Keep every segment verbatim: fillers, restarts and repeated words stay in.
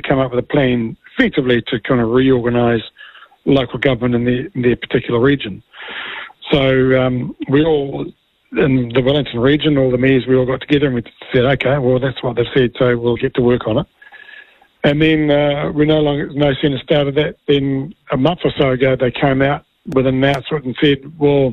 come up with a plan effectively to kind of reorganise local government in their, in their particular region. So um, we all, in the Wellington region, all the mayors, we all got together and we said, okay, well, that's what they've said, so we'll get to work on it. And then uh, we no longer, no sooner started that, then a month or so ago they came out with an announcement and said, well,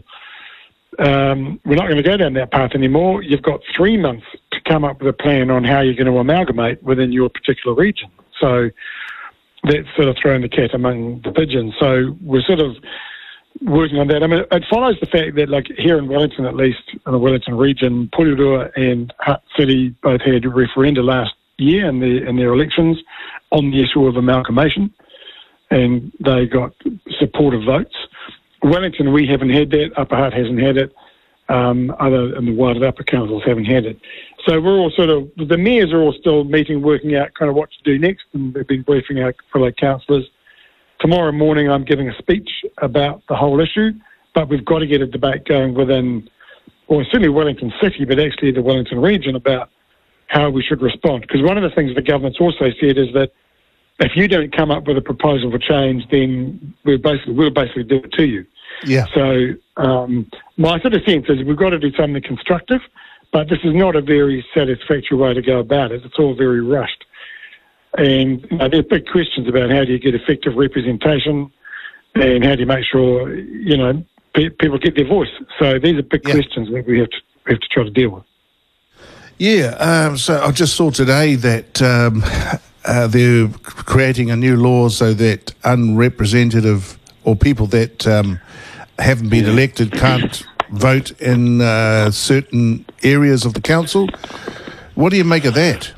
um, we're not going to go down that path anymore. You've got three months to come up with a plan on how you're going to amalgamate within your particular region. So that's sort of throwing the cat among the pigeons. So we're sort of working on that. I mean, it follows the fact that, like, here in Wellington, at least, in the Wellington region, Porirua and Hutt City both had a referenda last year in, the, in their elections on the issue of amalgamation, and they got supportive votes. Wellington, we haven't had that. Upper Hutt hasn't had it. Um, other and the wider upper councils haven't had it. So we're all sort of, the mayors are all still meeting, working out kind of what to do next, and they've been briefing our fellow councillors. Tomorrow morning I'm giving a speech about the whole issue, but we've got to get a debate going within, or certainly Wellington City, but actually the Wellington region, about how we should respond. Because one of the things the government's also said is that if you don't come up with a proposal for change, then we'll basically, we'll basically do it to you. Yeah. So um, my sort of sense is we've got to do something constructive, but this is not a very satisfactory way to go about it. It's all very rushed. And you know, there's big questions about how do you get effective representation and how do you make sure, you know, pe- people get their voice. So these are big yeah. questions that we have to, we have to try to deal with. Yeah, um, so I just saw today that um, uh, they're creating a new law so that unrepresentative or people that um, haven't been elected can't vote in uh, certain areas of the council. What do you make of that?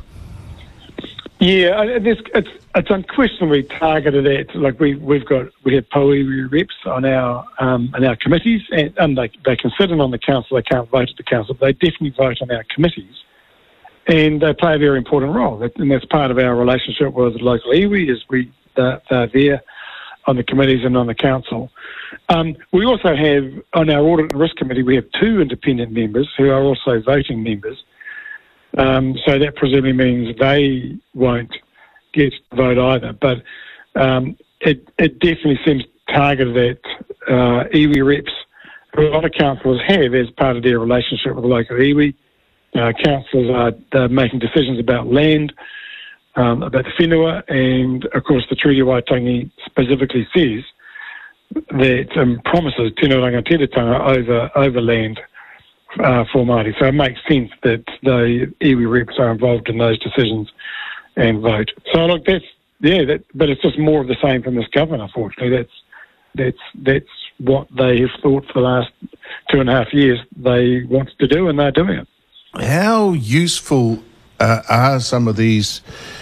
Yeah, it's, it's, it's unquestionably targeted at, like we, we've got, we have Poiwi reps on our um, on our committees, and, and they, they can sit in on the council, they can't vote at the council, but they definitely vote on our committees. And they play a very important role, and that's part of our relationship with the local iwi, is we, they're, they're there on the committees and on the council. Um, we also have, on our Audit and Risk Committee, we have two independent members who are also voting members. Um, so that presumably means they won't get to vote either. But um, it, it definitely seems targeted at uh, iwi reps, who a lot of councillors have as part of their relationship with the local iwi. Uh, councillors are, are making decisions about land, um, about the whenua, and of course the Treaty of Waitangi specifically says that um, promises tino rangatira over, over land uh, for Māori. So it makes sense that the iwi reps are involved in those decisions and vote. So look, that's, yeah, that, but it's just more of the same from this government, unfortunately. That's, that's, that's what they have thought for the last two and a half years they want to do, and they're doing it. How useful uh, are some of these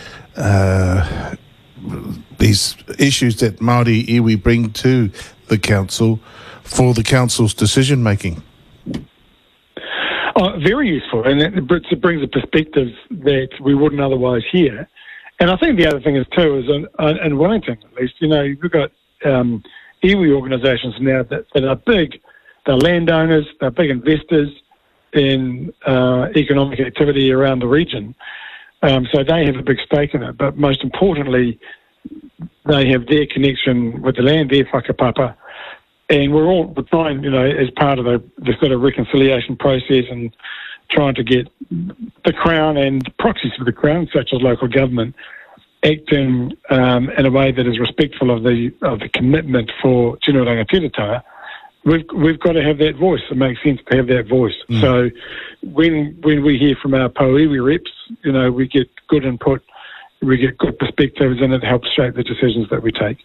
uh, these issues that Māori iwi bring to the council for the council's decision making? Oh, very useful, and it brings a perspective that we wouldn't otherwise hear. And I think the other thing is too is in, in Wellington, at least, you know, we've got um, iwi organisations now that, that are big. They're landowners, they're big investors in uh, economic activity around the region. Um, so they have a big stake in it. But most importantly, they have their connection with the land, their whakapapa. And we're all we're trying, you know, as part of the, the sort of reconciliation process and trying to get the Crown and proxies for the Crown, such as local government, acting um, in a way that is respectful of the of the commitment for tino rangatira. We've we've got to have that voice. It makes sense to have that voice. Mm. So when when we hear from our Poiwi reps, you know, we get good input, we get good perspectives, and it helps shape the decisions that we take.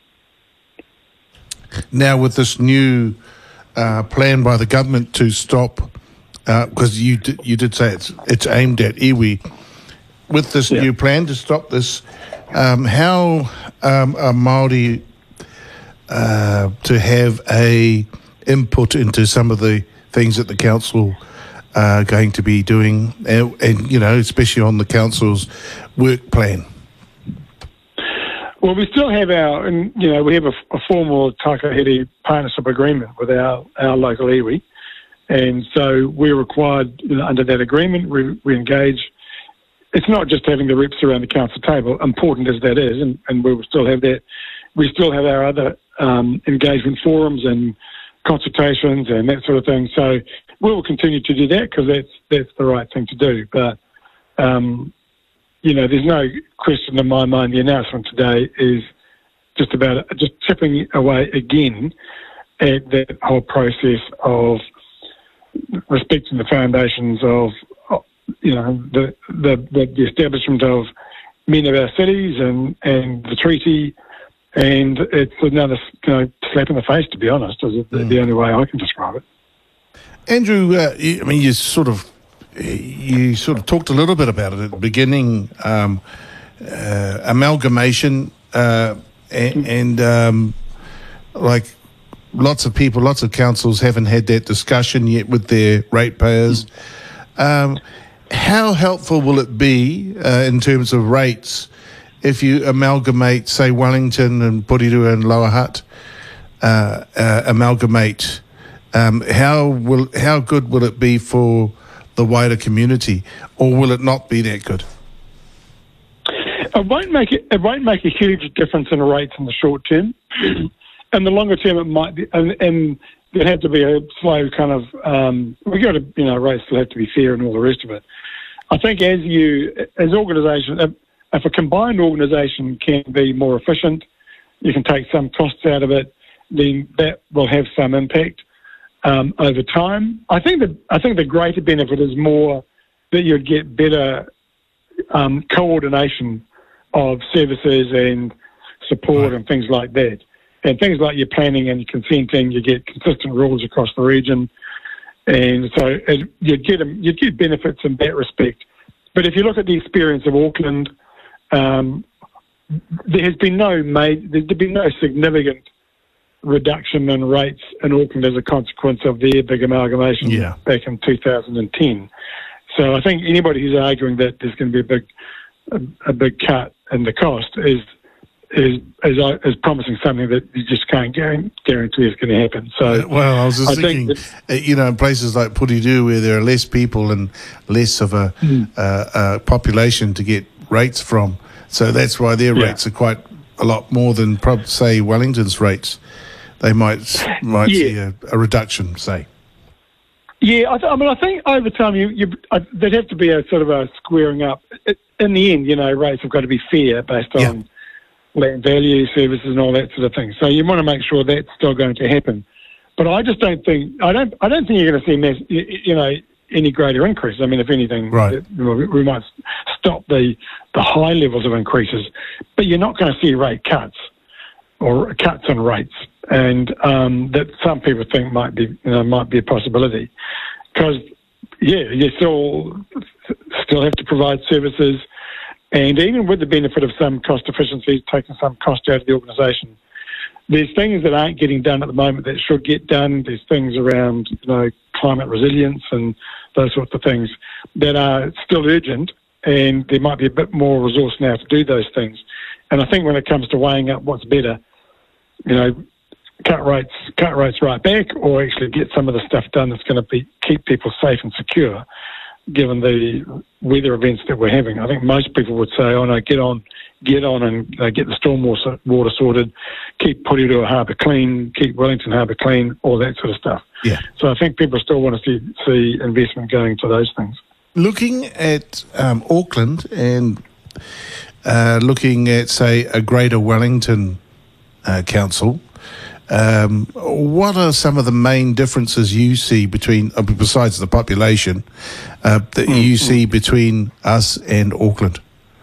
Now, with this new uh, plan by the government to stop, because uh, you d- you did say it's it's aimed at iwi, with this yeah. new plan to stop this, um, how um, are Māori uh, to have a input into some of the things that the council are going to be doing, and, and you know, especially on the council's work plan? Well, we still have our, and you know, we have a, a formal Takahiri partnership agreement with our, our local iwi, and so we're required, you know, under that agreement, we, we engage it's not just having the reps around the council table, important as that is, and, and we will still have that. We still have our other um, engagement forums and consultations and that sort of thing. So we will continue to do that because that's that's the right thing to do. But um, you know, there's no question in my mind. The announcement today is just about just chipping away again at that whole process of respecting the foundations of, you know, the the, the establishment of many of our cities and, and the treaty, and it's another, you know, slap in the face, to be honest, is the, mm. the only way I can describe it. Andrew, uh, I mean, you sort of you sort of talked a little bit about it at the beginning, um, uh, amalgamation, uh, and, and um, like lots of people, lots of councils haven't had that discussion yet with their ratepayers. Um, how helpful will it be uh, in terms of rates if you amalgamate, say, Wellington and Puriru and Lower Hutt, uh, uh, amalgamate? Um, how will how good will it be for the wider community, or will it not be that good? It won't make it. It won't make a huge difference in rates in the short term. In the longer term, it might be, and, and there'd have to be a slow kind of. Um, we got to, you know, rates still have to be fair and all the rest of it. I think as you, as organisation, if, if a combined organisation can be more efficient, you can take some costs out of it, then that will have some impact um, over time. I think that I think the greater benefit is more that you'd get better um, coordination of services and support right. and things like that. And things like your planning and your consenting, you get consistent rules across the region, and so it, you'd get you'd get benefits in that respect. But if you look at the experience of Auckland, um, there has been no made there's been no significant reduction in rates in Auckland as a consequence of their big amalgamation yeah. back in two thousand ten. So I think anybody who's arguing that there's going to be a big a, a big cut in the cost is. Is, is is promising something that you just can't guarantee is going to happen. So, well, I was just I thinking, think you know, in places like Puriru where there are less people and less of a, mm. uh, uh, population to get rates from, so that's why their yeah. rates are quite a lot more than, prob- say, Wellington's rates. They might might yeah. see a, a reduction, say. Yeah, I, th- I mean, I think over time you, you uh, there'd have to be a sort of a squaring up. It, in the end, you know, rates have got to be fair based on. Yeah. land value, services, and all that sort of thing. So you want to make sure that's still going to happen. But I just don't think I don't I don't think you're going to see mass, you know any greater increase. I mean, if anything, right. we might stop the the high levels of increases, but you're not going to see rate cuts or cuts in rates, and um, that some people think might be you know might be a possibility because yeah, you still still have to provide services. And even with the benefit of some cost efficiencies, taking some cost out of the organisation, there's things that aren't getting done at the moment that should get done. There's things around, you know, climate resilience and those sorts of things that are still urgent, and there might be a bit more resource now to do those things. And I think when it comes to weighing up what's better, you know, cut rates, cut rates right back, or actually get some of the stuff done that's going to be keep people safe and secure. Given the weather events that we're having, I think most people would say, "Oh no, get on, get on, and uh, get the stormwater water sorted, keep Puriru Harbour clean, keep Wellington Harbour clean, all that sort of stuff." Yeah. So I think people still want to see see investment going to those things. Looking at um, Auckland and uh, looking at, say, a Greater Wellington uh, Council. Um, what are some of the main differences you see between, uh, besides the population, uh, that mm-hmm. you see between us and Auckland?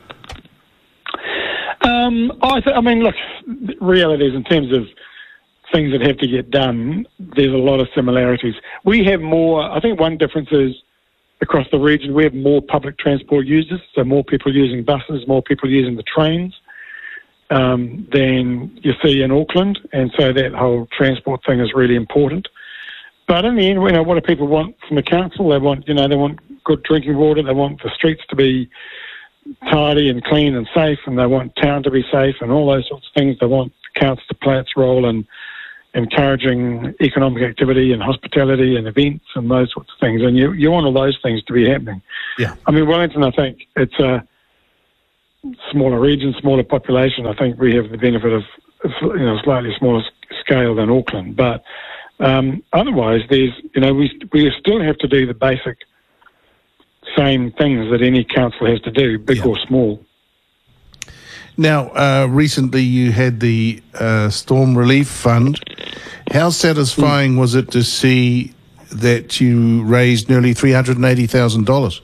Um, I, th- I mean, look, reality is in terms of things that have to get done, there's a lot of similarities. We have more, I think one difference is across the region, we have more public transport users, so more people using buses, more people using the trains. Um, than you see in Auckland, and so that whole transport thing is really important. But in the end, you know, what do people want from the council? They want, you know, they want good drinking water. They want the streets to be tidy and clean and safe, and they want town to be safe and all those sorts of things. They want the council to play its role in encouraging economic activity and hospitality and events and those sorts of things. And you, you want all those things to be happening. Yeah. I mean, Wellington, I think it's a smaller region, smaller population. I think we have the benefit of, you know, slightly smaller scale than Auckland. But um, otherwise, there's, you know, we we still have to do the basic same things that any council has to do, big yeah. or small. Now, uh, recently you had the uh, Storm Relief Fund. How satisfying mm. was it to see that you raised nearly three hundred eighty thousand dollars?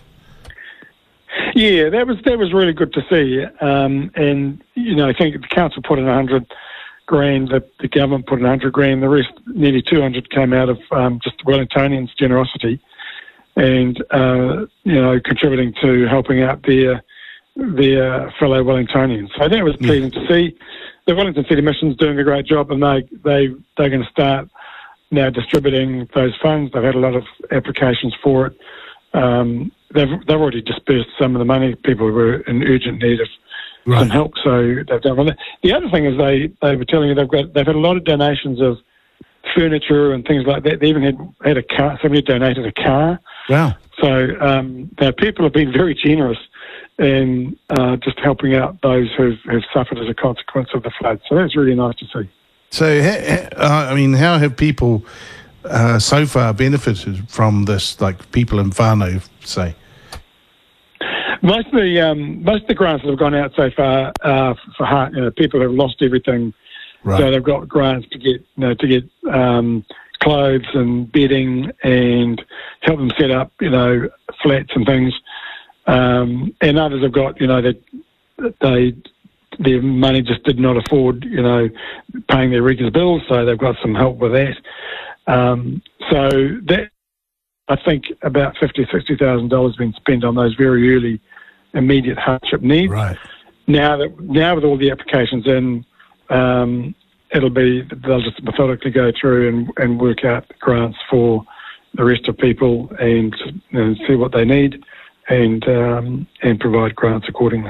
Yeah, that was that was really good to see. Um, and, you know, I think the council put in one hundred grand, the, the government put in one hundred grand, the rest, nearly two hundred, came out of um, just Wellingtonians' generosity and, uh, you know, contributing to helping out their their fellow Wellingtonians. So that was pleasing yeah. to see. The Wellington City Mission's doing a great job, and they, they, they're going to start now distributing those funds. They've had a lot of applications for it. Um, they've, they've already dispersed some of the money. People were in urgent need of right. some help, so they've done well. The other thing is they, they were telling you they've got they've had a lot of donations of furniture and things like that. They even had, had a car. Somebody donated a car. Wow. So um, people have been very generous in uh, just helping out those who've, who've suffered as a consequence of the flood. So that's really nice to see. So, uh, I mean, how have people uh, so far benefited from this, like people in whānau, say? Most of the um, most of the grants that have gone out so far uh, for heart, you know, people have lost everything, right. So they've got grants to get, you know, to get um, clothes and bedding and help them set up, you know, flats and things. Um, and others have got, you know, that they their money just did not afford, you know, paying their regular bills, so they've got some help with that. Um, so that, I think about fifty thousand dollars, sixty thousand dollars has been spent on those very early immediate hardship needs. Right. Now that now with all the applications in, um, it'll be, they'll just methodically go through and, and work out grants for the rest of people and, and see what they need. And um, and provide grants accordingly.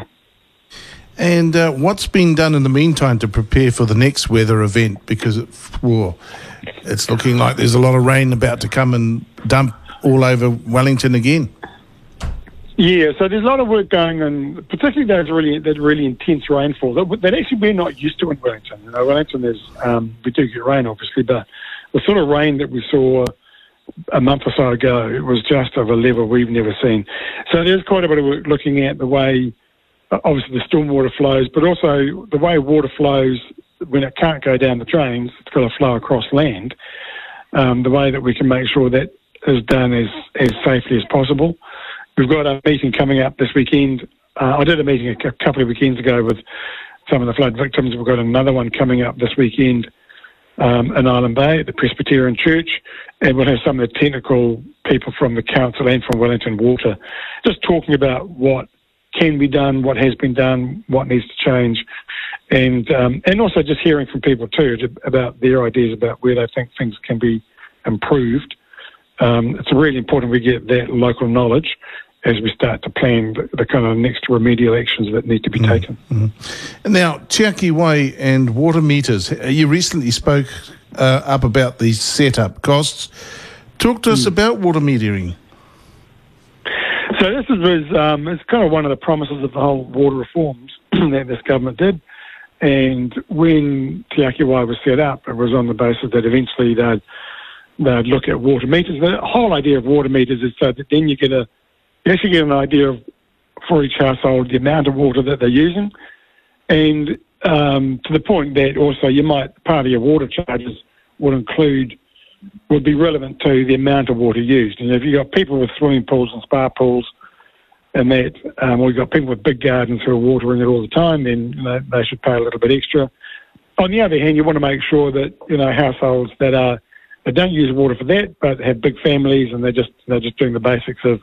And uh, what's been done in the meantime to prepare for the next weather event? Because it, well, it's looking like there's a lot of rain about to come and dump all over Wellington again. Yeah, so there's a lot of work going on, particularly those really that really intense rainfall that, that actually we're not used to in Wellington. You know, Wellington, there's um, we do get rain obviously, but the sort of rain that we saw a month or so ago, it was just of a level we've never seen. So there's quite a bit of work looking at the way, obviously the stormwater flows, but also the way water flows when it can't go down the drains, it's got to flow across land, um, the way that we can make sure that is done as, as safely as possible. We've got a meeting coming up this weekend. Uh, I did a meeting a couple of weekends ago with some of the flood victims. We've got another one coming up this weekend Um, in Island Bay at the Presbyterian Church, and we'll have some of the technical people from the council and from Wellington Water just talking about what can be done, what has been done, what needs to change, and um, and also just hearing from people too to, about their ideas about where they think things can be improved. Um, it's really important we get that local knowledge as we start to plan the, the kind of next remedial actions that need to be mm-hmm. taken. Mm-hmm. Now, Te Aki Wai and water meters, you recently spoke uh, up about the setup costs. Talk to us mm. about water metering. So this is was, um, it's kind of one of the promises of the whole water reforms that this government did. And when Te Aki Wai was set up, it was on the basis that eventually they'd, they'd look at water meters. The whole idea of water meters is so that then you get a You actually get an idea of, for each household, the amount of water that they're using, and um, to the point that also you might, part of your water charges would include, would be relevant to the amount of water used. And if you've got people with swimming pools and spa pools, and that, um, or you've got people with big gardens who are watering it all the time, then you know, they should pay a little bit extra. On the other hand, you want to make sure that, you know, households that are, that don't use water for that, but have big families and they're just, they're just doing the basics of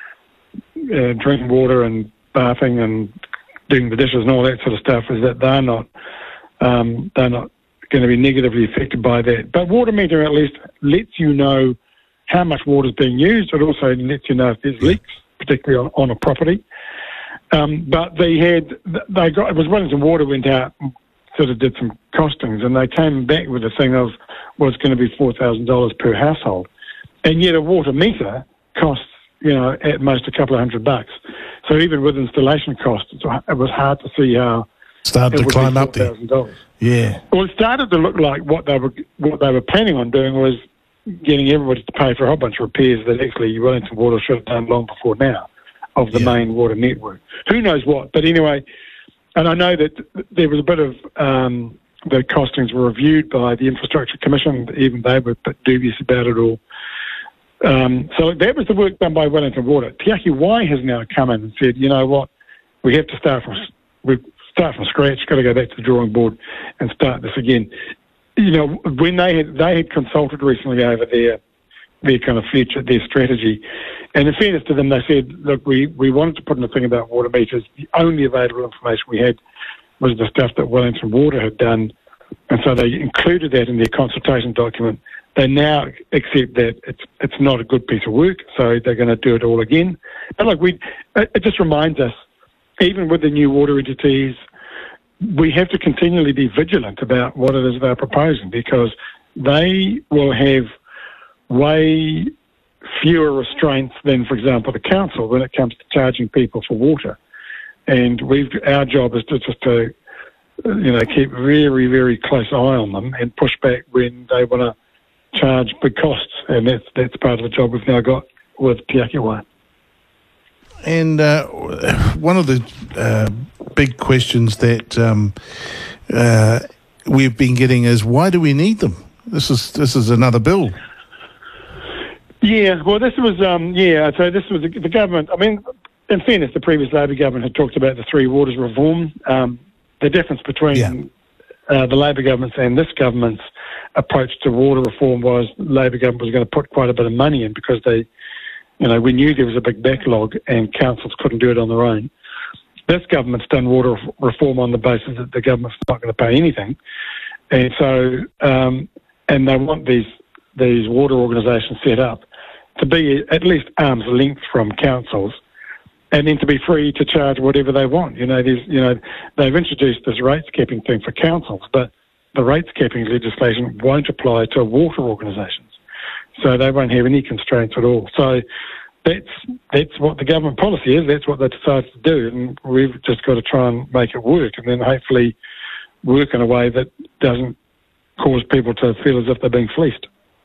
Uh, drinking water and bathing and doing the dishes and all that sort of stuff, is that they're not um, they're not going to be negatively affected by that. But water meter at least lets you know how much water is being used. It also lets you know if there's leaks, particularly on, on a property. Um, but they had they got it was Wellington Water went out sort of did some costings, and they came back with a thing of, well, it's going to be four thousand dollars per household. And yet a water meter costs, you know, at most a couple of hundred bucks. So even with installation costs, it was hard to see how started it to climb up there. Yeah. Well, it started to look like what they were what they were planning on doing was getting everybody to pay for a whole bunch of repairs that actually Wellington Water should have done long before now of the yeah. main water network. Who knows what? But anyway, and I know that there was a bit of um, the costings were reviewed by the Infrastructure Commission. Even they were a bit dubious about it all. Um, so that was the work done by Wellington Water. Te Ake Wai has now come in and said, you know what, we have to start from we start from scratch. Got to go back to the drawing board and start this again. You know, when they had they had consulted recently over their their kind of future, their strategy, and in fairness to them, they said, look, we, we wanted to put in a thing about water meters. The only available information we had was the stuff that Wellington Water had done, and so they included that in their consultation document. They now accept that it's it's not a good piece of work, so they're going to do it all again. But look, we it just reminds us, even with the new water entities, we have to continually be vigilant about what it is they're proposing, because they will have way fewer restraints than, for example, the council when it comes to charging people for water. And we've our job is to just to you know keep very very close eye on them and push back when they want to charge big costs, and that's that's part of the job we've now got with Te Ake Wai. And uh, one of the uh, big questions that um, uh, we've been getting is, why do we need them? This is this is another bill. Yeah, well, this was um, yeah. So this was the, the government. I mean, in fairness, the previous Labor government had talked about the Three Waters reform. Um, the difference between yeah. uh, the Labor government's and this government's approach to water reform was Labor government was going to put quite a bit of money in, because they, you know, we knew there was a big backlog and councils couldn't do it on their own. This government's done water reform on the basis that the government's not going to pay anything, and so um, and they want these these water organisations set up to be at least arm's length from councils, and then to be free to charge whatever they want. You know, there's, you know, they've introduced this rates capping thing for councils, but the rates capping legislation won't apply to water organisations, so they won't have any constraints at all. So that's that's what the government policy is. That's what they decided to do, and we've just got to try and make it work, and then hopefully work in a way that doesn't cause people to feel as if they're being fleeced.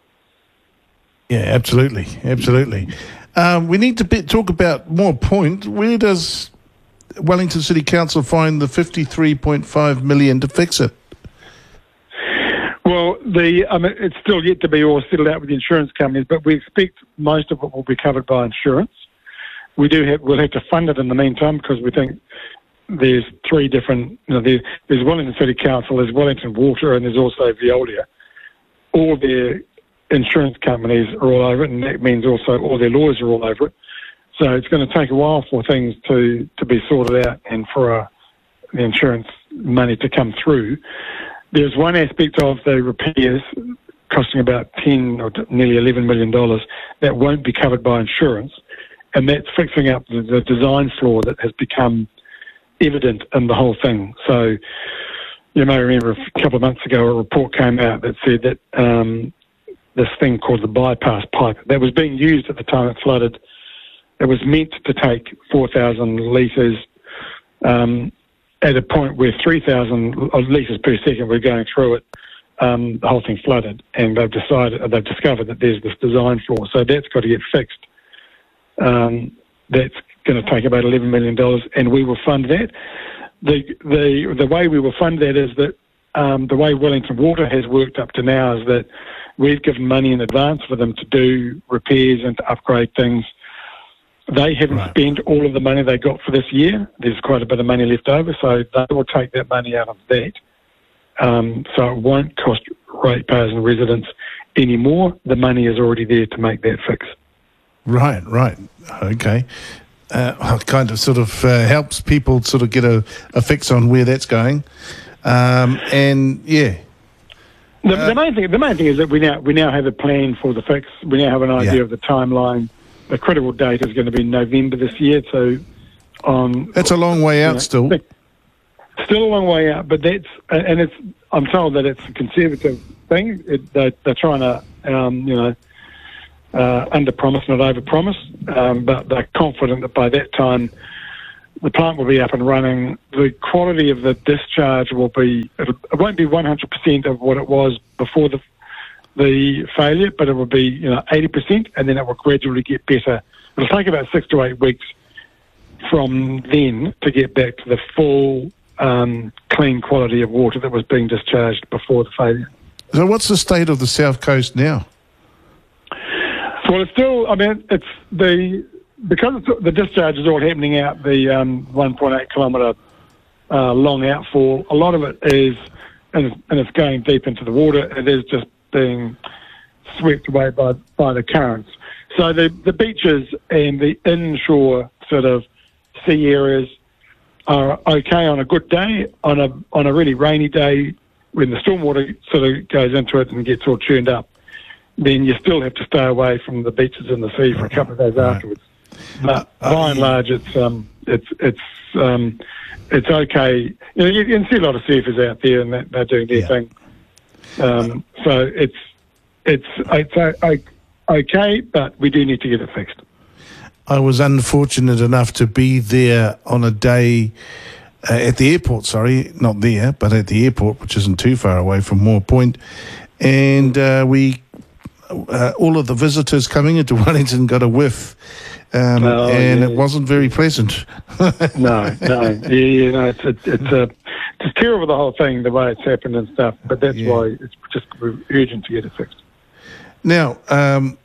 Yeah, absolutely, absolutely. Um, we need to be, talk about more point. Where does Wellington City Council find the fifty-three point five million dollars to fix it? Well, the I mean, it's still yet to be all settled out with the insurance companies, but we expect most of it will be covered by insurance. We do have we'll have to fund it in the meantime, because we think there's three different. You know, there's, there's Wellington City Council, there's Wellington Water, and there's also Veolia. All their insurance companies are all over it, and that means also all their lawyers are all over it. So it's going to take a while for things to, to be sorted out and for uh, the insurance money to come through. There's one aspect of the repairs costing about ten or nearly eleven million dollars that won't be covered by insurance, and that's fixing up the, the design flaw that has become evident in the whole thing. So you may remember a couple of months ago a report came out that said that um, this thing called the bypass pipe that was being used at the time it flooded, it was meant to take four thousand litres um, at a point where three thousand litres per second were going through it. Um, the whole thing flooded, and they've decided, they've discovered that there's this design flaw, so that's got to get fixed. Um, that's going to take about eleven million dollars, and we will fund that. The the the way we will fund that is that um, the way Wellington Water has worked up to now is that we've given money in advance for them to do repairs and to upgrade things. They haven't right. spent all of the money they got for this year. There's quite a bit of money left over, so they will take that money out of that. Um, so it won't cost ratepayers and residents anymore. The money is already there to make that fix. Right, right. Okay. Uh, kind of sort of uh, helps people sort of get a, a fix on where that's going. Um, and, yeah. The, uh, the main thing, the main thing is that we now we now have a plan for the fix. We now have an idea yeah. of the timeline. The critical date is going to be November this year. So, on that's a long way out know, still. Still a long way out, but that's, and it's, I'm told that it's a conservative thing. It, they, they're trying to, um, you know, uh, under-promise, not over-promise, um, but they're confident that by that time the plant will be up and running. The quality of the discharge will be, it won't be one hundred percent of what it was before the the failure, but it will be, you know, eighty percent, and then it will gradually get better. It'll take about six to eight weeks from then to get back to the full um, clean quality of water that was being discharged before the failure. So what's the state of the South Coast now? Well, it's still, I mean, it's the, because it's, the discharge is all happening out the um, one point eight kilometre uh, long outfall, a lot of it is, and it's, and it's going deep into the water, it is just being swept away by, by the currents. So the, the beaches and the inshore sort of sea areas are okay on a good day. On a on a really rainy day, when the stormwater sort of goes into it and gets all churned up, then you still have to stay away from the beaches and the sea for a couple of days right. afterwards. But uh, by and large, it's um, it's it's um, it's okay. You know, you can see a lot of surfers out there, and they're, they're doing their yeah. thing. Um, so it's it's it's okay, but we do need to get it fixed. I was unfortunate enough to be there on a day uh, at the airport, sorry, not there, but at the airport, which isn't too far away from Moore Point. And uh, we, uh, all of the visitors coming into Wellington got a whiff, um, oh, and yeah. it wasn't very pleasant. no, no. Yeah, you know, it's, it's, it's, a, it's terrible, the whole thing, the way it's happened and stuff, but that's yeah. why it's just urgent to get it fixed. Now, um,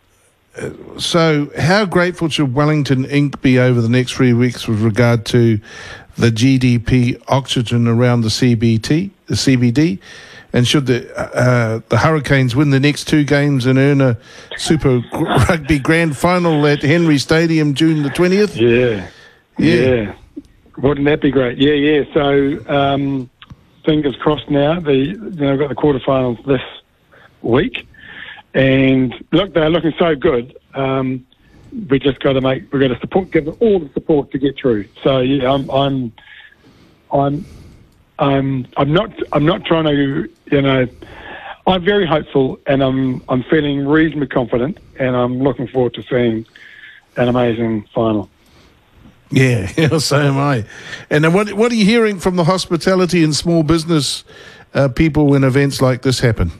so how grateful should Wellington Incorporated be over the next three weeks with regard to the G D P oxygen around the C B T, the C B D? And should the uh, the Hurricanes win the next two games and earn a Super Rugby Grand Final at Henry Stadium June the twentieth? Yeah. yeah. Yeah. Wouldn't that be great? Yeah, yeah. So um, fingers crossed now. The, you know, we've got the quarterfinals this week. And look, they're looking so good. Um, we just got to make, we've got to support, give them all the support to get through. So yeah, I'm, I'm, I'm, I'm, I'm not, I'm not trying to, you know, I'm very hopeful, and I'm, I'm feeling reasonably confident, and I'm looking forward to seeing an amazing final. Yeah, so am I. And then what, what are you hearing from the hospitality and small business uh, people when events like this happen?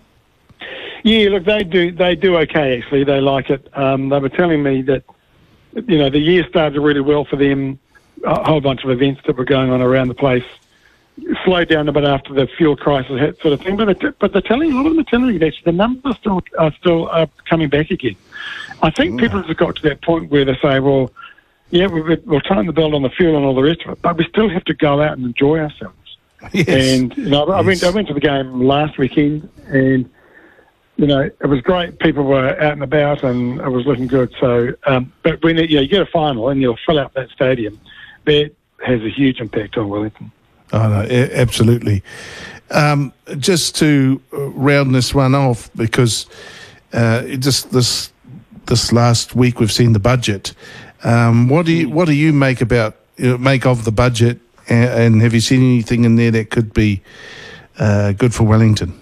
Yeah, look, they do they do okay, actually. They like it. Um, they were telling me that, you know, the year started really well for them. A whole bunch of events that were going on around the place slowed down a bit after the fuel crisis hit, sort of thing. But they're, but they're telling, a lot of them are telling you that actually the numbers still are still are coming back again. I think mm. people have got to that point where they say, well, yeah, we're, we're trying to build on the fuel and all the rest of it, but we still have to go out and enjoy ourselves. Yes. And you know, I, yes. went I went to the game last weekend, and you know, it was great. People were out and about, and it was looking good. So, um, but when it, yeah, you get a final and you'll fill out that stadium, that has a huge impact on Wellington. Oh, no, absolutely. Um, just to round this one off, because uh, just this this last week we've seen the budget. Um, what do you what do you make about you know, make of the budget, and, and have you seen anything in there that could be uh, good for Wellington?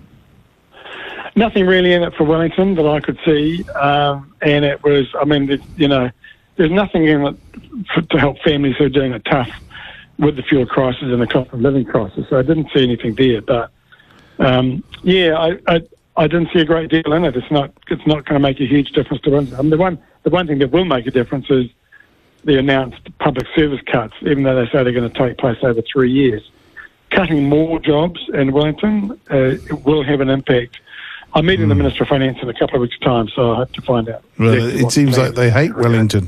Nothing really in it for Wellington that I could see, um, and it was, I mean, you know, there's nothing in it for, to help families who are doing it tough with the fuel crisis and the cost of living crisis, so I didn't see anything there. But, um, yeah, I, I I didn't see a great deal in it. It's not it's not going to make a huge difference to Wellington. I mean, the one, the one thing that will make a difference is the announced public service cuts, even though they say they're going to take place over three years. Cutting more jobs in Wellington uh, it will have an impact. I'm meeting mm. the Minister of Finance in a couple of weeks' time, so I hope to find out. Well, exactly it seems like they hate Wellington.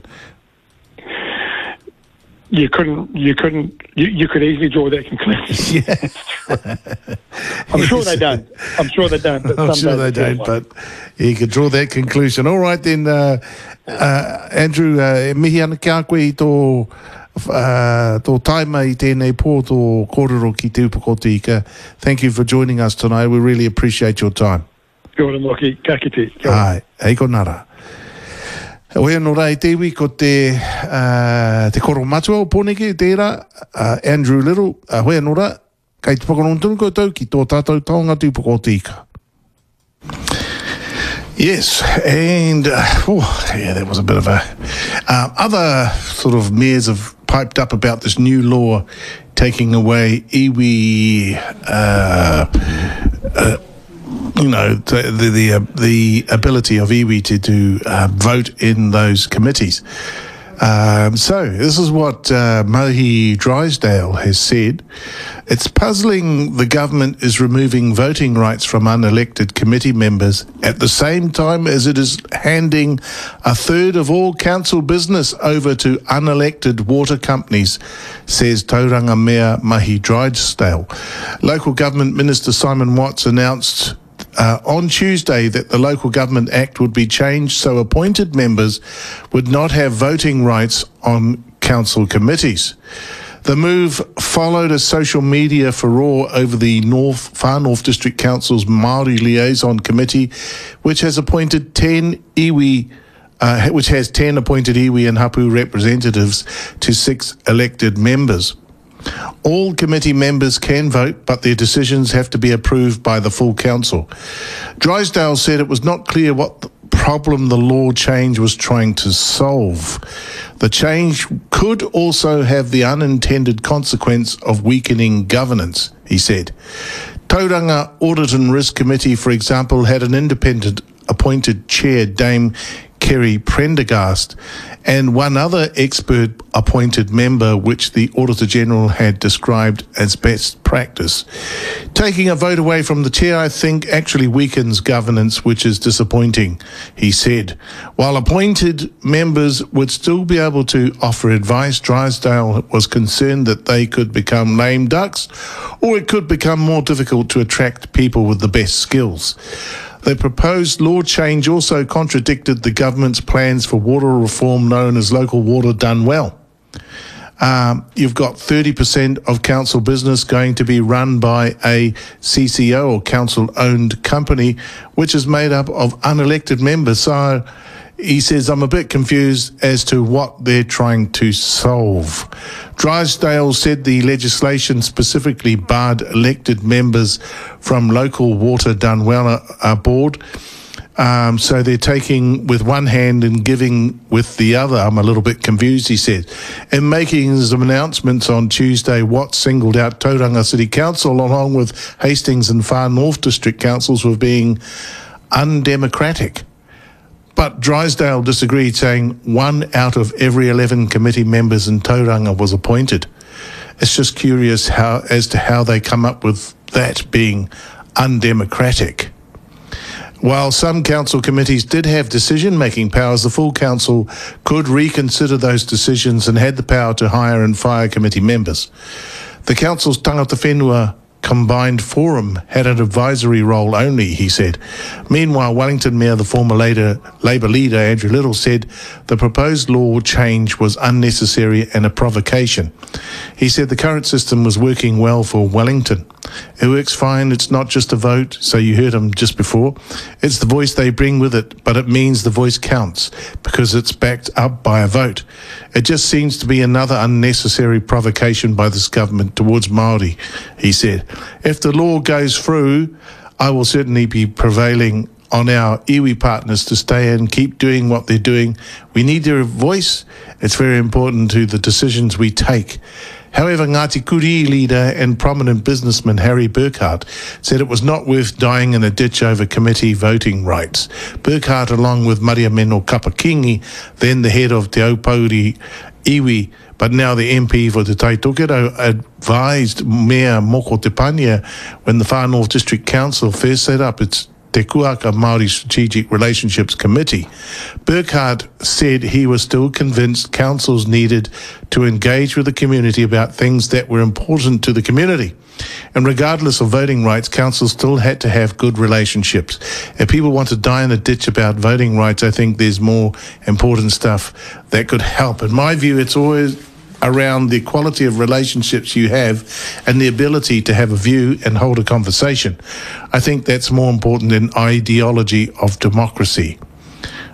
You couldn't, you couldn't, you, you could easily draw that conclusion. Yeah. I'm sure they don't. I'm sure they don't. But I'm sure they don't, but you could draw that conclusion. All right then, uh, uh, Andrew, uh, mihi ana kia koe i tō uh, tō taima I tēnei pō tō kōrero ki te upako tika. Thank you for joining us tonight. We really appreciate your time. Kia ora, Moki. Ka kite. Ai, hei konara. Oe no rai te iwi ko te, uh, te koro matua o pōneke tērā, uh, Andrew Little, uh, hoi no ra, kei te whakarontunu koutou ki tō tātou taonga tūpoko o tika. Yes, and uh, oh, yeah, that was a bit of a... Uh, other sort of mayors have piped up about this new law taking away iwi... Uh, uh, you know, the the, uh, the ability of iwi to, to uh, vote in those committees. Um, so this is what uh, Mahi Drysdale has said. It's puzzling the government is removing voting rights from unelected committee members at the same time as it is handing a third of all council business over to unelected water companies, says Tauranga Mayor Mahi Drysdale. Local Government Minister Simon Watts announced Uh, on Tuesday that the Local Government Act would be changed so appointed members would not have voting rights on council committees. The move followed a social media furore over the North, Far North District Council's Māori Liaison Committee, which has appointed ten iwi uh, which has ten appointed iwi and hapu representatives to six elected members. All committee members can vote, but their decisions have to be approved by the full council. Drysdale said it was not clear what problem the law change was trying to solve. The change could also have the unintended consequence of weakening governance, he said. Tauranga Audit and Risk Committee, for example, had an independent appointed chair, Dame Kerry Prendergast, and one other expert appointed member, which the Auditor General had described as best practice. Taking a vote away from the chair, I think, actually weakens governance, which is disappointing, he said. While appointed members would still be able to offer advice, Drysdale was concerned that they could become lame ducks, or it could become more difficult to attract people with the best skills. The proposed law change also contradicted the government's plans for water reform known as Local Water Done Well. Um, you've got thirty percent of council business going to be run by a C C O or council-owned company, which is made up of unelected members. So he says, I'm a bit confused as to what they're trying to solve. Drysdale said the legislation specifically barred elected members from Local Water Done Well uh, board. Um, so they're taking with one hand and giving with the other. I'm a little bit confused, he said. In making some announcements on Tuesday, Watts singled out Tauranga City Council along with Hastings and Far North District Councils for being undemocratic. But Drysdale disagreed, saying one out of every eleven committee members in Tauranga was appointed. It's just curious how as to how they come up with that being undemocratic. While some council committees did have decision-making powers, the full council could reconsider those decisions and had the power to hire and fire committee members. The council's tangata whenua combined forum had an advisory role only, he said. Meanwhile, Wellington Mayor, the former Labour, Labour leader, Andrew Little, said the proposed law change was unnecessary and a provocation. He said the current system was working well for Wellington. It works fine, it's not just a vote, so you heard him just before. It's the voice they bring with it, but it means the voice counts because it's backed up by a vote. It just seems to be another unnecessary provocation by this government towards Māori, he said. If the law goes through, I will certainly be prevailing on our iwi partners to stay and keep doing what they're doing. We need their voice. It's very important to the decisions we take. However, Ngāti Kuri leader and prominent businessman Harry Burkhardt said it was not worth dying in a ditch over committee voting rights. Burkhardt, along with Maria Meno Kapakingi, then the head of Te Aupauri Iwi, but now the M P for Te Taitokero, advised Mayor Moko Te Pania when the Far North District Council first set up its Te Kuaka Māori Strategic Relationships Committee. Burkhardt said he was still convinced councils needed to engage with the community about things that were important to the community. And regardless of voting rights, councils still had to have good relationships. If people want to die in a ditch about voting rights, I think there's more important stuff that could help. In my view, it's always around the quality of relationships you have and the ability to have a view and hold a conversation. I think that's more important than ideology of democracy.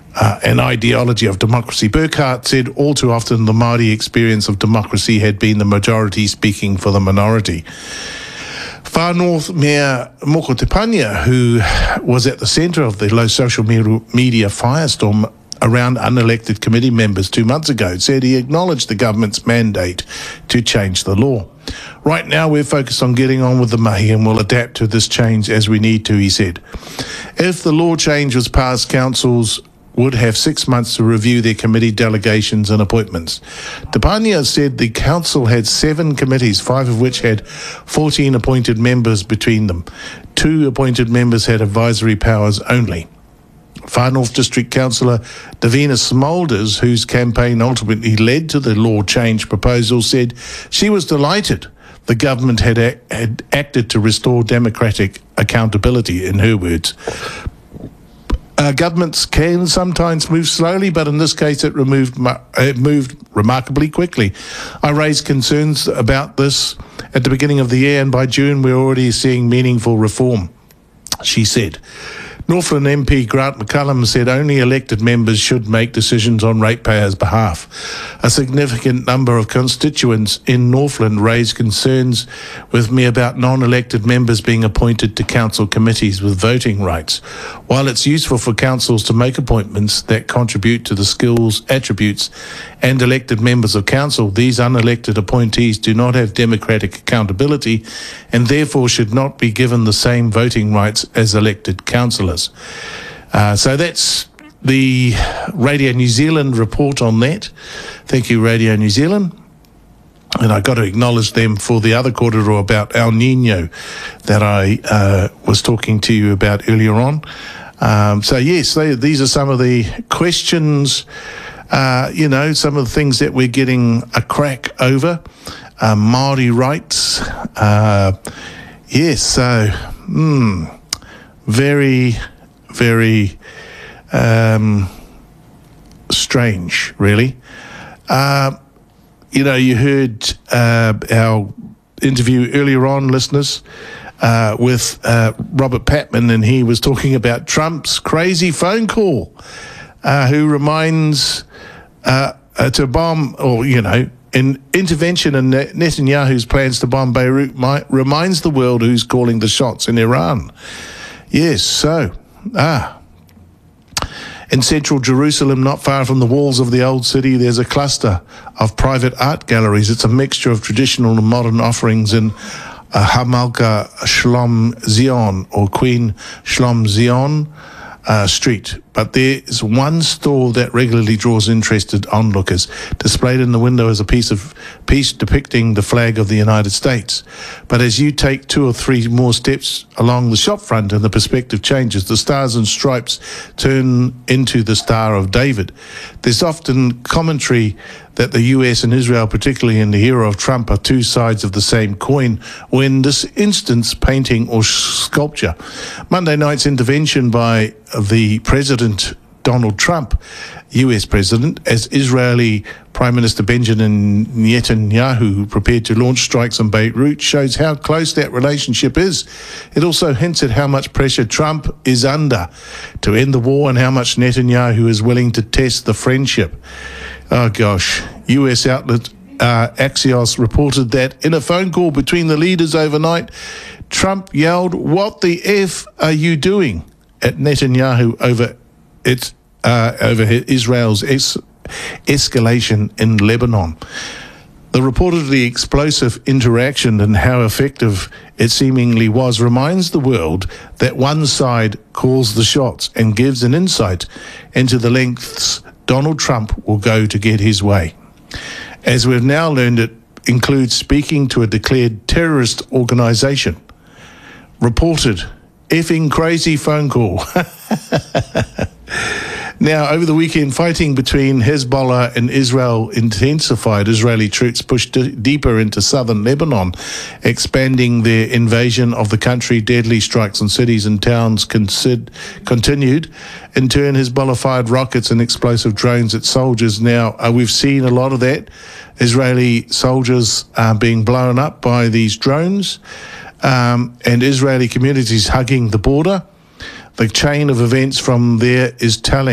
uh, an ideology of democracy. Burkhardt said all too often the Māori experience of democracy had been the majority speaking for the minority. Far North Mayor Moko Te Pania, who was at the centre of the low social media firestorm around unelected committee members two months ago, said he acknowledged the government's mandate to change the law. Right now we're focused on getting on with the mahi and will adapt to this change as we need to, he said. If the law change was passed, councils would have six months to review their committee delegations and appointments. Te Pania said the council had seven committees, five of which had fourteen appointed members between them. Two appointed members had advisory powers only. Far North District Councillor Davina Smulders, whose campaign ultimately led to the law change proposal, said she was delighted the government had, a- had acted to restore democratic accountability, in her words. Uh, governments can sometimes move slowly, but in this case it, removed, it moved remarkably quickly. I raised concerns about this at the beginning of the year, and by June we're already seeing meaningful reform, she said. Northland M P Grant McCullum said only elected members should make decisions on ratepayers' behalf. A significant number of constituents in Northland raised concerns with me about non-elected members being appointed to council committees with voting rights. While it's useful for councils to make appointments that contribute to the skills, attributes and elected members of council, these unelected appointees do not have democratic accountability and therefore should not be given the same voting rights as elected councillors. Uh, so that's the Radio New Zealand report on that. Thank you, Radio New Zealand. And I've got to acknowledge them for the other corridor about El Nino that I uh, was talking to you about earlier on. Um, so, yes, they, these are some of the questions, uh, you know, some of the things that we're getting a crack over. Uh, Māori rights. Uh, yes, so, hmm. Very, very um, strange, really. Uh, you know, you heard uh, our interview earlier on, listeners, uh, with uh, Robert Patman, and he was talking about Trump's crazy phone call, uh, who reminds uh, uh, to bomb, or, you know, an intervention in Netanyahu's plans to bomb Beirut might, reminds the world who's calling the shots in Iran. Yes, so, ah, in central Jerusalem, not far from the walls of the old city, there's a cluster of private art galleries. It's a mixture of traditional and modern offerings in uh, Hamalka Shlom Zion, or Queen Shlom Zion uh, Street. But there is one store that regularly draws interested onlookers. Displayed in the window is a piece of piece depicting the flag of the United States. But as you take two or three more steps along the shop front and the perspective changes, the stars and stripes turn into the Star of David. There's often commentary that the U S and Israel, particularly in the era of Trump, are two sides of the same coin, or in this instance, painting or sculpture. Monday night's intervention by the President Donald Trump, U S President, as Israeli Prime Minister Benjamin Netanyahu prepared to launch strikes on Beirut, shows how close that relationship is. It also hints at how much pressure Trump is under to end the war and how much Netanyahu is willing to test the friendship. Oh gosh, U S outlet uh, Axios reported that in a phone call between the leaders overnight, Trump yelled, "What the F are you doing?" at Netanyahu over its uh, over Israel's es- escalation in Lebanon. The reportedly explosive interaction and how effective it seemingly was reminds the world that one side calls the shots and gives an insight into the lengths Donald Trump will go to get his way. As we've now learned, it includes speaking to a declared terrorist organization. Reported effing crazy phone call. Now, over the weekend, fighting between Hezbollah and Israel intensified. Israeli troops pushed d- deeper into southern Lebanon, expanding their invasion of the country. Deadly strikes on cities and towns consid- continued. In turn, Hezbollah fired rockets and explosive drones at soldiers. Now, uh, we've seen a lot of that. Israeli soldiers are being blown up by these drones, um, and Israeli communities hugging the border. The chain of events from there is telling.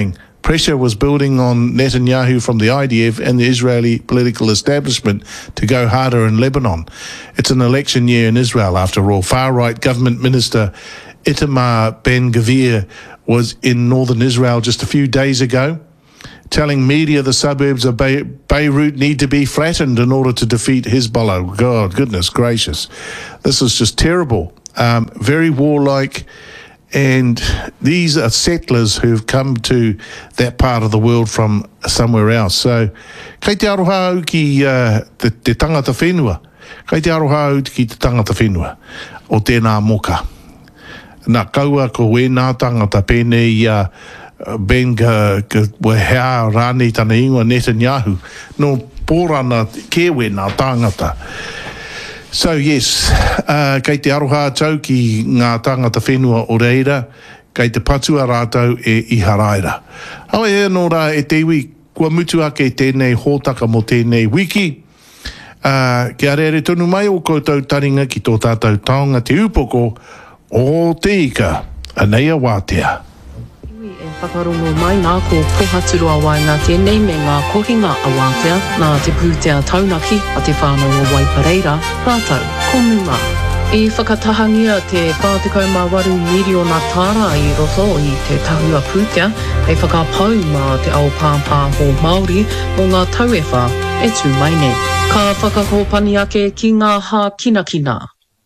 pressure was building on Netanyahu from the I D F and the Israeli political establishment to go harder in Lebanon. It's an election year in Israel, after all. Far-right government minister Itamar Ben-Gvir was in northern Israel just a few days ago, telling media the suburbs of Be- Beirut need to be flattened in order to defeat Hezbollah. God, goodness gracious. This is just terrible. Um, very warlike, and these are settlers who've come to that part of the world from somewhere else. So, kei te aroha au ki uh, te, te tangata whenua. Kei te aroha au ki te tangata whenua o tēnā moka. Nā kaua ko we nā tangata pēnei uh, ben ka, ka wehea rānei tana ingoa Netanyahu. No pōrana kewe nā tangata. So yes, uh, kei te aroha tau ki ngā tangata whenua o reira, kei te patua rātau e iharaira. Hawa e no rā e te iwi, kua mutu ake tēnei hōtaka mo tēnei wiki. Uh, kia rere tonu mai o koutou taringa ki tō tātou taonga te upoko o te ika, anei a wātea. Iwi e whakarongo mai ngā ko pohaturua wai ngā tēnei me ngā kohinga a wātea, nā te pūtea taunaki a te whānau o Waipareira, rātau, ko nunga. I whakatahangia te whātekau mā waru miriona tāra i roto i te tahua pūtea, e whakapau mā te ao pāpā ho Māori o ngā tauewha e tū mai nei. Ka whakakopani ake ki ngā hā kinakina.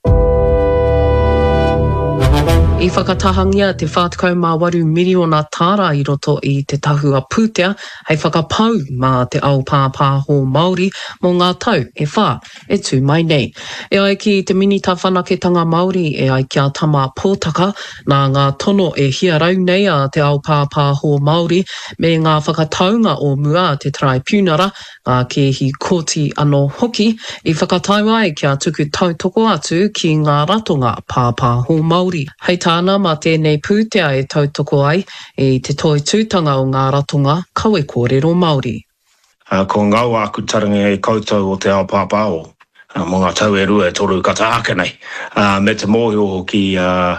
I whakatahangia te whātekau mā waru miriona tāra i roto i te tahua pūtea, hei whakapau mā te ao pāpā ho Māori mō ngā tau e whā e tū mai nei. E ai ki te minita whanaketanga Māori e ai kia tama pōtaka nā ngā tono e hiarau nei a te ao pāpā ho Māori me ngā whakataunga o mua te tribunara, ngā kehi koti anō hoki, i whakatau ai kia tuku tautoko atu ki ngā ratonga pāpā ho Māori. Hei tāna mā tēnei pūtea e tautoko ai e te toi tūtanga o ngā ratonga kawe kōrero Māori. Uh, ko ngau aku tarangi e koutou o te ao pāpāo, uh, mō ngā tau e rua e toru kata ake nei. Uh, me te mōhio ki uh,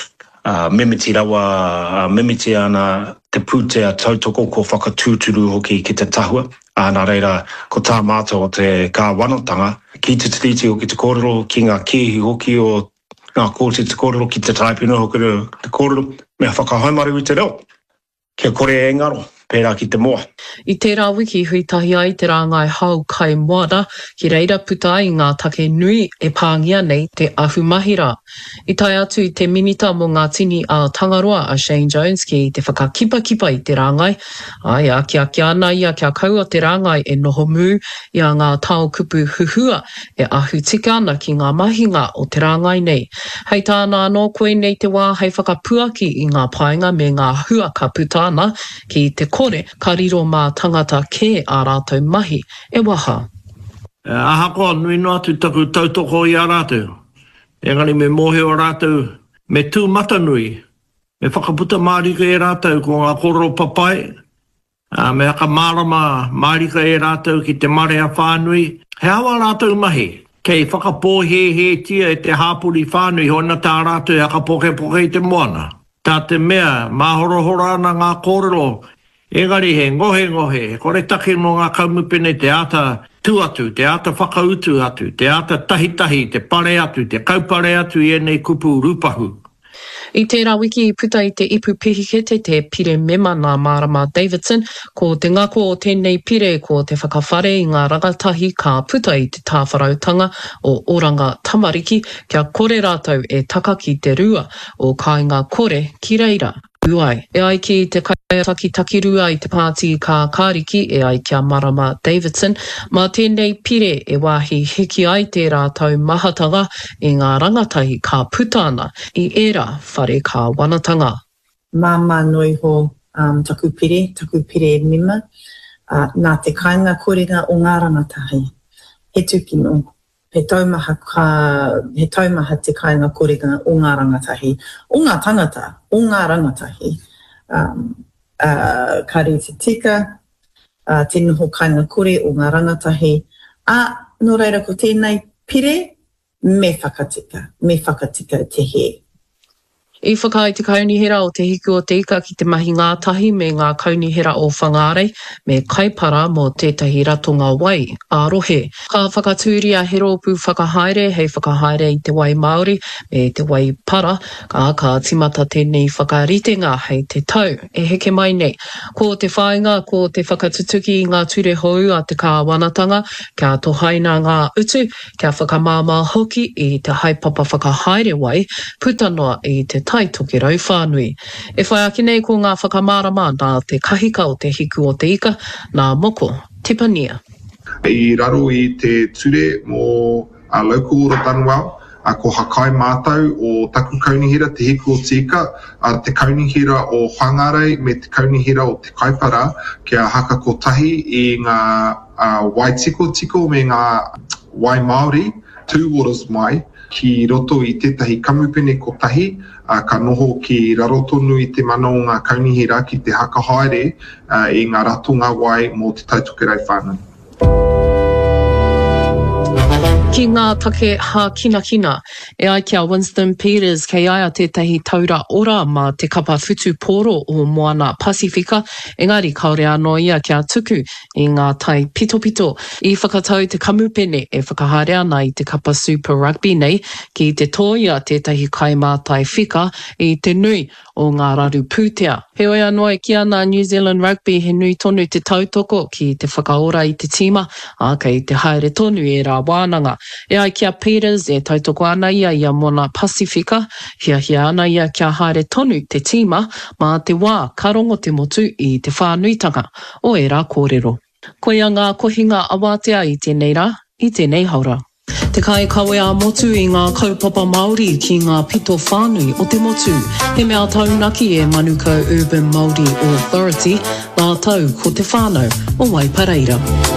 uh, mimiti rawa, uh, mimiti ana te pūtea tautoko ko whakatūturu hoki ki te tahua. Uh, nā reira, ko tā mātou o te kāwanotanga, ki te tiriti o ki te kōrero, ki ngā kihi hoki o ngā kōti te kōrero, ki te taipuna hoki te kōrero, mea whakahaumaru i te reo. Kia kore e ngaro, pērā ki te moa. I tērā wiki huitahi ai te rāngai hau kai moara, ki reira puta i ngā take nui e pāngia nei te ahumahira. I tai atu i te minita mō ngā tini a Tangaroa a Shane Jones ki te whakakipa kipa i te rāngai. Ai a kia kia ana ia kia kaua te rāngai e noho mū i a ngā tau kupu huhua e ahu tika ana ki ngā mahinga o te rāngai nei. Hei tāna anō koe nei te wā hei whakapuaki i ngā painga me ngā hua ka puta ana ki te kore ka riro mā tangata kē a rātou mahi e waha. Uh, aha koa nui no atu taku tautoko i a rātou. Engari me mohe o rātou me tū mata nui. Me whakaputa mārika e rātou ko ngā koro papai. Uh, me haka mārama mārika e rātou ki te mare a whānui. He awa rātou mahi. Kei whakapōhe he tia e te hāpuri whānui hona tā rātou e haka poke poke i te moana. Tā te mea mahoro ana ngā kōrero. Engari he ngohe ngohe, kore take no ngā kaumupene te ata tu atu, te ata whakautu atu, te ata tahi tahi, te pare atu, te kaupare atu i enei kupu rupahu. I tērā wiki i puta i te ipu pihikete te pire mema nā Marama Davidson, ko te ngako o tēnei pire ko te whakawhare i ngā rangatahi ka puta i te tāwharautanga o Oranga Tamariki, kia kore rātou e taka ki te rua o kāinga kore ki reira. Uai, e ai ki te kaiataki takirua i te pāti ka kāriki e ai kia Marama Davidson, mā tēnei pire e wāhi hiki ai te rātou mahatanga i ngā rangatahi ka puta ana i era whare ka wanatanga. Māma noi ho um, taku pire, taku pire mima, uh, nā te kāinga kōrera o ngā rangatahi. He tukino. He taumaha, ka, he taumaha te kāinga kōrega o ngā rangatahi, o ngā tangata, o ngā rangatahi. Um, uh, ka rite tika, uh, te noho kāinga kore o ngā rangatahi. A, no reira ko tēnei pire, me whakatika, me whakatika te he. I whakai te kaunihera o te hiku o te ika ki te mahi ngātahi me ngā kaunihera o whangarei me kaipara mō tētahi ratonga wai, ārohe. Ka whakatūria he rōpū whakahaere hei whakahaere i te wai Māori me te wai para, ka ka timata tēnei whakaritenga hei te tau. E heke mai nei, ko te whainga, ko te whakatutuki i ngā ture hou a te kāwanatanga, kia tohaina ngā utu, kia whakamāmā hoki i te haipapa whakahaere wai, putanoa i te tai toki rau whānui. E whai aki nei ko ngā whakamārama nā te kahika o te hiku o te ika, nā moko, tipania. I raro i te ture mō a local ora Tanwau, a ko hakai mātau o taku kaunihira te hiku o te ika, a te kaunihira o Whangarei me te kaunihira o te kaipara, kia haka kotahi i ngā uh, wai tiko tiko me ngā wai Māori, two waters mai, ki roto i tētahi kamupene kotahi, uh, ka noho ki raro tonu i te mana o ngā kaunihira ki te hakahaere uh, i ngā ratonga wai mō te tautokerau whānau. Ki ngā take ha kina kina, e ai kia Winston Peters kei ai a tētahi taura ora ma te kapa whutu pōro o Moana Pasifika, engari kaore anō ia kia tuku i ngā tai pito pito. I whakatau te kamupene e whakahare ana i te kapa Super Rugby nei, ki te tōia tētahi kaimātai whika i te nui o ngā raru pūtea. He oi anō e ki ana New Zealand Rugby he nui tonu te tautoko ki te whakaora i te tima, a kei te haere tonu e rā wānanga. E ai kia Peters e tautoko ana ia i a Moana Pasifika, hia hia ana ia kia haere tonu te tima, mā te wā karongo te motu i te whānuitanga o e rā kōrero. Koia ngā kohinga awatea i tēnei rā, i tēnei haura. Te kai kawe a motu i ngā kaupapa Māori ki ngā pito whānui o te motu. He mea taunaki e Manukau Urban Māori Authority, ngā tau ko te whānau o Waipareira.